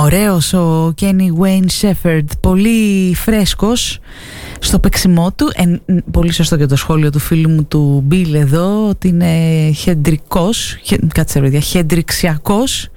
Ωραίος ο Kenny Wayne Shepherd, πολύ φρέσκος στο παίξιμό του. Πολύ σωστό και το σχόλιο του φίλου μου του Bill εδώ, ότι είναι χεντρικός, κάτσε παιδιά, χεντριξιακός.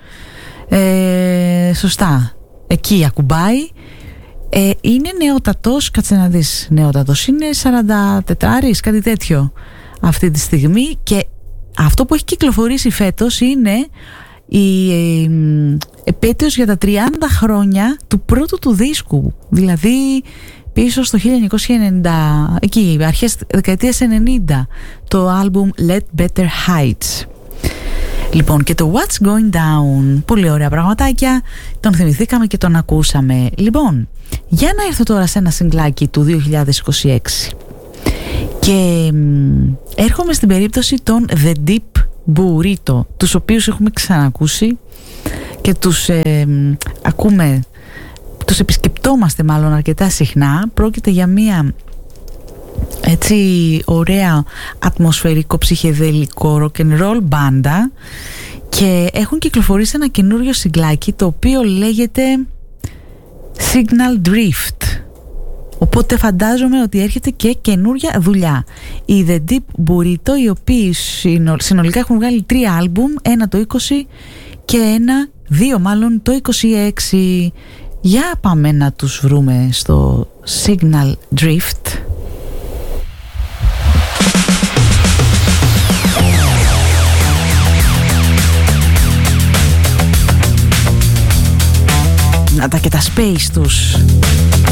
Σωστά, εκεί ακουμπάει. Είναι νεότατος, κάτσε να δεις, νεότατος, είναι 44, κάτι τέτοιο αυτή τη στιγμή, και αυτό που έχει κυκλοφορήσει φέτος είναι η επέτειος για τα 30 χρόνια του πρώτου του δίσκου, δηλαδή πίσω στο 1990, εκεί αρχές δεκαετίας 90, το άλμπουμ Let Better Heights. Λοιπόν, και το What's Going Down, πολύ ωραία πραγματάκια, τον θυμηθήκαμε και τον ακούσαμε. Λοιπόν, για να έρθω τώρα σε ένα συγκλάκι του 2026 και έρχομαι στην περίπτωση των The Deep Burrito, τους οποίους έχουμε ξανακούσει και τους ακούμε, τους επισκεπτόμαστε μάλλον αρκετά συχνά. Πρόκειται για μία έτσι ωραία ατμοσφαιρικό ψυχεδελικό rock and roll μπάντα και έχουν κυκλοφορήσει ένα καινούριο συγκλάκι το οποίο λέγεται Signal Drift, οπότε φαντάζομαι ότι έρχεται και καινούρια δουλειά. Οι The Deep Burrito, οι οποίοι συνολικά έχουν βγάλει 3 άλμπουμ, ένα το 20 και δύο μάλλον το 26. Για πάμε να τους βρούμε στο Signal Drift. Να τα και τα space τους.